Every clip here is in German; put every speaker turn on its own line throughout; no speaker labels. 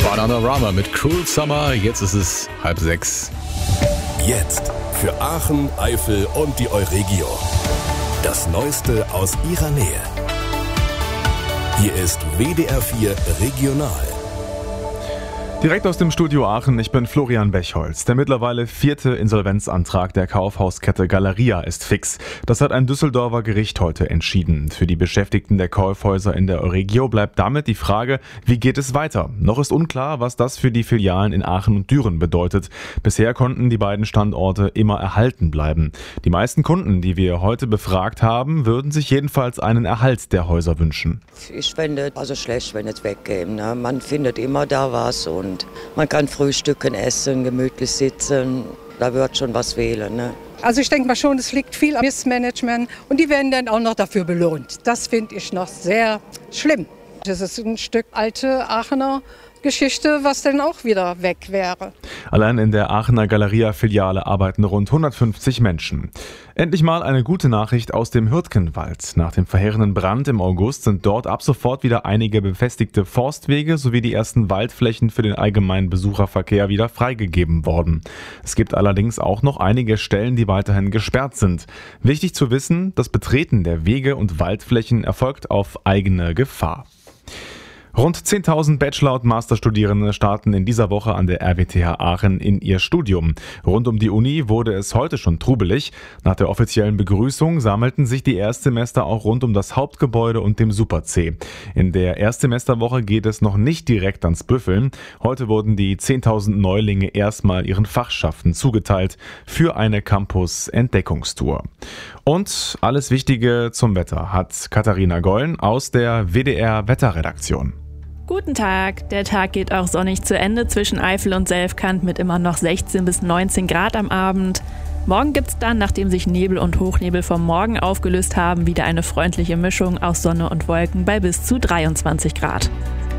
Bananarama mit Cruel Summer. Jetzt ist es 5:30.
Jetzt für Aachen, Eifel und die Euregio. Das Neueste aus ihrer Nähe. Hier ist WDR 4 Regional.
Direkt aus dem Studio Aachen, ich bin Florian Bechholz. Der mittlerweile 4. Insolvenzantrag der Kaufhauskette Galeria ist fix. Das hat ein Düsseldorfer Gericht heute entschieden. Für die Beschäftigten der Kaufhäuser in der Euregio bleibt damit die Frage, wie geht es weiter? Noch ist unklar, was das für die Filialen in Aachen und Düren bedeutet. Bisher konnten die beiden Standorte immer erhalten bleiben. Die meisten Kunden, die wir heute befragt haben, würden sich jedenfalls einen Erhalt der Häuser wünschen.
Ich finde also schlecht, wenn es weggehen. Ne? Man findet immer da was und man kann frühstücken, essen, gemütlich sitzen. Da wird schon was fehlen. Ne?
Also ich denke mal schon, es liegt viel am Missmanagement und die werden dann auch noch dafür belohnt. Das finde ich noch sehr schlimm. Das ist ein Stück alte Aachener Geschichte, was dann auch wieder weg wäre.
Allein in der Aachener Galeria-Filiale arbeiten rund 150 Menschen. Endlich mal eine gute Nachricht aus dem Hürtgenwald. Nach dem verheerenden Brand im August sind dort ab sofort wieder einige befestigte Forstwege sowie die ersten Waldflächen für den allgemeinen Besucherverkehr wieder freigegeben worden. Es gibt allerdings auch noch einige Stellen, die weiterhin gesperrt sind. Wichtig zu wissen, das Betreten der Wege und Waldflächen erfolgt auf eigene Gefahr. Rund 10.000 Bachelor- und Masterstudierende starten in dieser Woche an der RWTH Aachen in ihr Studium. Rund um die Uni wurde es heute schon trubelig. Nach der offiziellen Begrüßung sammelten sich die Erstsemester auch rund um das Hauptgebäude und dem Super-C. In der Erstsemesterwoche geht es noch nicht direkt ans Büffeln. Heute wurden die 10.000 Neulinge erstmal ihren Fachschaften zugeteilt für eine Campus-Entdeckungstour. Und alles Wichtige zum Wetter hat Katharina Gollen aus der WDR-Wetterredaktion.
Guten Tag, der Tag geht auch sonnig zu Ende zwischen Eifel und Selfkant mit immer noch 16 bis 19 Grad am Abend. Morgen gibt's dann, nachdem sich Nebel und Hochnebel vom Morgen aufgelöst haben, wieder eine freundliche Mischung aus Sonne und Wolken bei bis zu 23 Grad.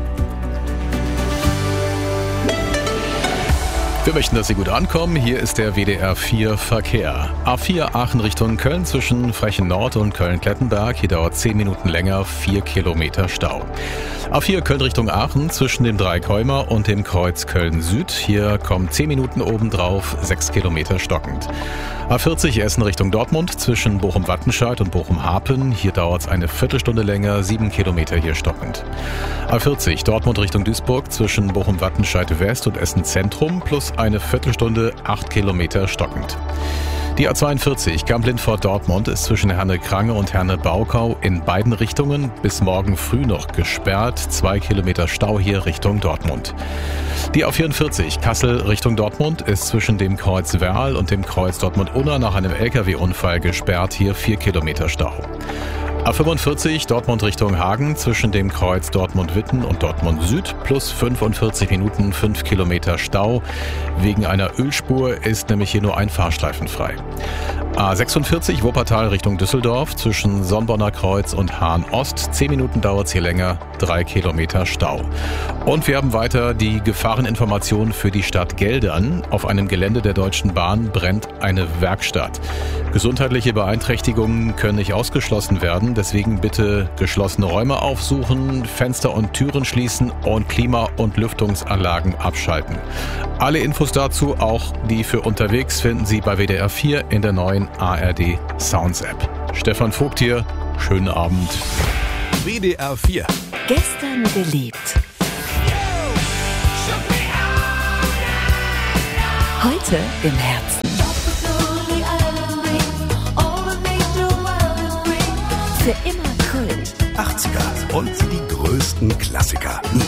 Wir möchten, dass Sie gut ankommen. Hier ist der WDR 4 Verkehr. A4 Aachen Richtung Köln zwischen Frechen Nord und Köln-Klettenberg. Hier dauert 10 Minuten länger, 4 Kilometer Stau. A4 Köln Richtung Aachen zwischen dem Dreikäumer und dem Kreuz Köln Süd. Hier kommen 10 Minuten obendrauf, 6 Kilometer stockend. A40 Essen Richtung Dortmund zwischen Bochum-Wattenscheid und Bochum-Harpen. Hier dauert es eine Viertelstunde länger, 7 Kilometer hier stockend. A40 Dortmund Richtung Duisburg zwischen Bochum-Wattenscheid West und Essen Zentrum plus eine Viertelstunde, 8 Kilometer stockend. Die A42 Kamp-Lindfort-Dortmund ist zwischen Herne-Krange und Herne-Baukau in beiden Richtungen bis morgen früh noch gesperrt. 2 Kilometer Stau hier Richtung Dortmund. Die A44 Kassel Richtung Dortmund ist zwischen dem Kreuz Werl und dem Kreuz Dortmund-Unna nach einem LKW-Unfall gesperrt. Hier 4 Kilometer Stau. A45 Dortmund Richtung Hagen zwischen dem Kreuz Dortmund-Witten und Dortmund Süd plus 45 Minuten 5 Kilometer Stau. Wegen einer Ölspur ist nämlich hier nur ein Fahrstreifen frei. A46 Wuppertal Richtung Düsseldorf zwischen Sonnbonner Kreuz und Hahn Ost. 10 Minuten dauert es hier länger, 3 Kilometer Stau. Und wir haben weiter die Gefahreninformationen für die Stadt Geldern. Auf einem Gelände der Deutschen Bahn brennt eine Werkstatt. Gesundheitliche Beeinträchtigungen können nicht ausgeschlossen werden, deswegen bitte geschlossene Räume aufsuchen, Fenster und Türen schließen und Klima- und Lüftungsanlagen abschalten. Alle Infos dazu, auch die für unterwegs, finden Sie bei WDR 4 in der neuen ARD Sounds App. Stefan Vogt hier, schönen Abend.
WDR 4.
Gestern geliebt. Heute im Herzen. Für immer Kult.
80er und die größten Klassiker.